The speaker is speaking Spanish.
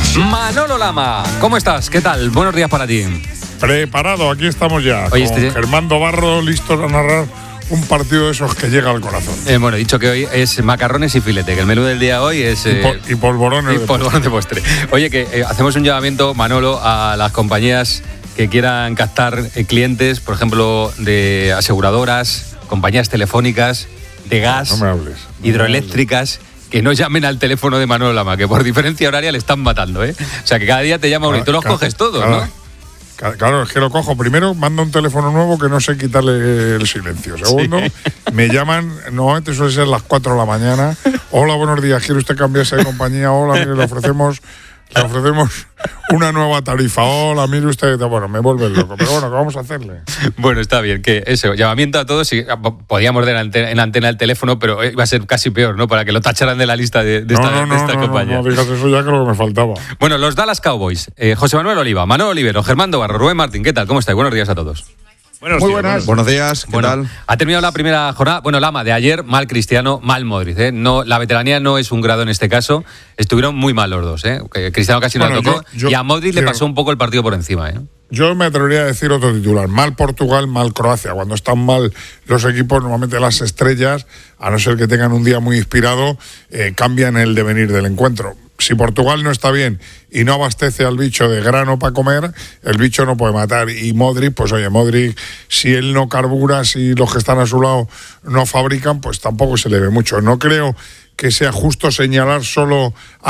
Manolo Lama, ¿cómo estás? ¿Qué tal? Buenos días para ti. Preparado, aquí estamos ya. Oye, con Germán Dobarro, listos a narrar un partido de esos que llega al corazón. Bueno, he dicho que hoy es macarrones y filete, que el menú del día hoy es... y polvorones de postre. Oye, que hacemos un llamamiento, Manolo, a las compañías que quieran captar clientes, por ejemplo, de aseguradoras, compañías telefónicas, de gas, no me hables, hidroeléctricas, que no llamen al teléfono de Manolo Lama, que por diferencia horaria le están matando, ¿eh? O sea, que cada día te llama uno y tú los coges todos, ¿no? Claro, es que lo cojo. Primero, mando un teléfono nuevo que no sé quitarle el silencio. Segundo, me llaman, normalmente suele ser las 4 de la mañana. Hola, buenos días, ¿quiere usted cambiarse de compañía? Hola, mire, le ofrecemos una nueva tarifa. Hola, mire usted. Bueno, me vuelve loco, pero bueno, ¿qué vamos a hacerle? Bueno, está bien, que eso, llamamiento a todos, y podíamos dar en antena el teléfono, pero iba a ser casi peor, ¿no? Para que lo tacharan de la lista de esta compañía. No, digas eso ya, que lo que me faltaba. Bueno, los Dallas Cowboys, José Manuel Oliva, Manuel Olivero, Germán Dobarro, Rubén Martín, ¿qué tal? ¿Cómo estáis? Buenos días a todos. Muy buenas. Buenos días, ¿qué tal? Ha terminado la primera jornada. Bueno, Lama, de ayer, mal Cristiano, mal Modric, ¿eh? No, la veteranía no es un grado en este caso. Estuvieron muy mal los dos, ¿eh? Cristiano casi no la tocó. Y a Modric le pasó un poco el partido por encima, ¿eh? Yo me atrevería a decir otro titular. Mal Portugal, mal Croacia. Cuando están mal los equipos, normalmente las estrellas, a no ser que tengan un día muy inspirado, cambian el devenir del encuentro. Si Portugal no está bien y no abastece al bicho de grano para comer, el bicho no puede matar. Y Modric, pues oye, Modric, si él no carbura, si los que están a su lado no fabrican, pues tampoco se le ve mucho. No creo que sea justo señalar solo a